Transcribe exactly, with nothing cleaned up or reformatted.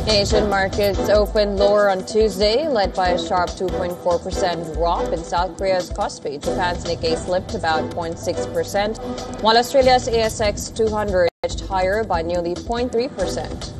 Asian markets opened lower on Tuesday, led by a sharp two point four percent drop in South Korea's Kospi. Japan's Nikkei slipped about zero point six percent, while Australia's A S X two hundred edged higher by nearly zero point three percent.